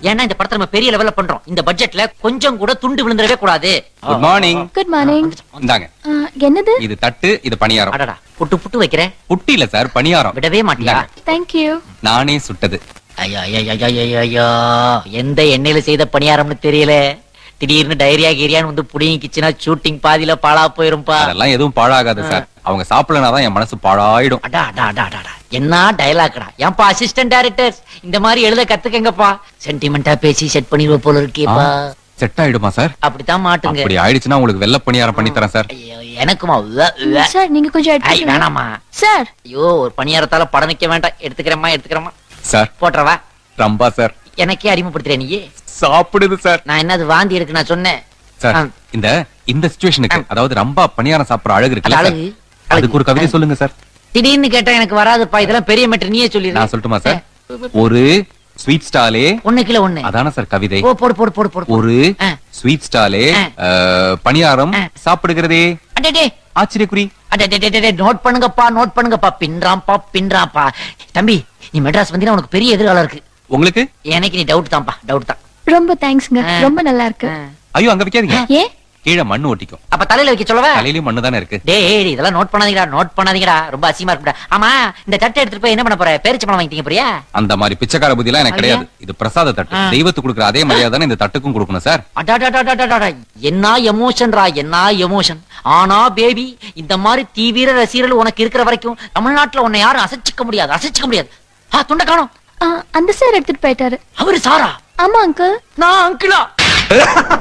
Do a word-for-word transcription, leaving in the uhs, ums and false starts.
ஏன்னா இந்த படத்தை நம்ம பெரிய லெவல்ல பண்றோம். இந்த பட்ஜெட்ல கொஞ்சம் கூட துண்டு விழுந்துடவே கூடாது. Good morning. Good morning. இந்தாங்க. என்னது இது தட்டு, இது பணியாரம். அடடா, புட்டு புட்டு வைக்கிறேன். புட்டி இல்ல சார், பணியாரம். விடவே மாட்டியா? Thank you. நானே சுட்டது. ஐயா ஐயா ஐயா ஐயா ஐயா, எந்த எண்ணெயில செய்த பணியாரம்னு தெரியல. திடீர்னு டைரியா கீரியான்னு வந்து புடிங்கிச்சுன்னா ஷூட்டிங் பாதியில பாழா போயிரும்பா. அதெல்லாம் எதுவும் பாழாகாது சார். அவங்க சாப்பிடலனாதான் என் மனசு பாழாயிடும். அடா அடா அடா அடா, என்ன டயலாக்டா. ஏன்பா அசிஸ்டன்ட் டைரக்டர்ஸ் இந்த மாதிரி எழுத கத்துக்கங்கப்பா. சென்டிமெண்டா பேசி செட் பண்ணிடுவ போல இருக்கேப்பா. செட் ஆயிடுமா சார்? அப்படித்தான் மாட்டுங்க. அப்படி ஆயிடுச்சுன்னா உங்களுக்கு வெள்ளை பணியாரம் பண்ணி தரேன் சார். ஐயோ, எனக்குமா உவ்வே, உவ்வே. சார் நீங்க கொஞ்சம் ஐ, எடுத்துக்கங்க. வேணாமா சார் ஐயோ, ஒரு பணியாரத்தால படம் வைக்க வேண்டாம். எடுத்துக்கிறேம்மா எடுத்துக்கிறேம்மா. சார் போட்டுறவா. ரம்பா சார் எனக்கே அறிமுகப்படுத்துறேன் நீ. சாப்பிடுது சார். நான் என்னது வாந்தி இருக்கு நான் சொன்னேன். சார் ஆ. இந்த இந்த சிச்சுவேஷனுக்கு, அதாவது ரம்பா பணியாரம் சாப்பிடுற அழகு இருக்குல்ல அது சார், அழகு. அதுக்கு ஒரு கவிதை சொல்லுங்க சார். திடீர்னு கேட்டா எனக்கு வராதுப்பா. இதெல்லாம் பெரிய மெட்ரு, நீயே சொல்லி. நான் சொல்லட்டுமா சார்? ஒரு ஸ்வீட் ஸ்டாலே. ஒண்ணு கிலோ ஒண்ணு. அதான சார் கவிதை. ஓ, போடு போடு போடு போடு. ஒரு ஆ. ஸ்வீட் ஸ்டாலே ஆ. அஹ், பணியாரம் ஆ. சாப்பிடுகிறதே. அடடே ஆச்சரியக்குறி. அடடே, நோட் பண்ணுங்கப்பா நோட் பண்ணுங்கப்பா. பின்றாம்பா பின்றாப்பா. தம்பி, நீ மெட்ராஸ் வந்தீங்கன்னா உனக்கு பெரிய எதிர்காலம் இருக்கு. உங்களுக்கு எனக்கு நீ டவுட் தான்ப்பா, டவுட் தான். ரொம்ப தேங்க்ஸ்ங்க. ஆ. ரொம்ப நல்லா இருக்கு. ஆ. ஐயோ அங்க வைக்காதீங்க, ஏன்? கீழே மண்ணு ஒட்டிக்கும். அப்ப தலையில வைக்க சொல்லவா? தலையிலயும் மண்ணு தானே இருக்கு. டேய், இதெல்லாம் நோட் பண்ணாதீங்கடா, நோட் பண்ணாதீங்கடா. ரொம்ப அசிங்கமா இருக்குடா. ஆமா, இந்த தட்டை எடுத்துட்டு போய் என்ன பண்ண போற? பேரிச்சம்பழம் வாங்கிட்டீங்க போறியா? அந்த மாதிரி பிச்சைக்கார புத்தி எல்லாம் எனக்கு ஐயா. கிடையாது. இது பிரசாத தட்டு. ஆ. தெய்வத்துக்கு கொடுக்குற அதே மரியாதை தானே இந்த தட்டுக்கும் கொடுக்கணும் சார். அடாடாடாடாடாடா, என்ன எமோஷன்ரா, என்ன எமோஷன். ஆனா பேபி, இந்த மாதிரி தீவிர ரசிகர்கள் உனக்கு இருக்கிற வரைக்கும் தமிழ்நாட்டுல உன்னை யாரும் அசைச்சிக்க முடியாது, அசைச்சிக்க முடியாது. ஆ, துண்ட காணோம். ஆ, அந்த சார் எடுத்துட்டு போயிட்டாரு. அவரு சாரா? ஆமா அங்கிள். நான் அங்கிளா?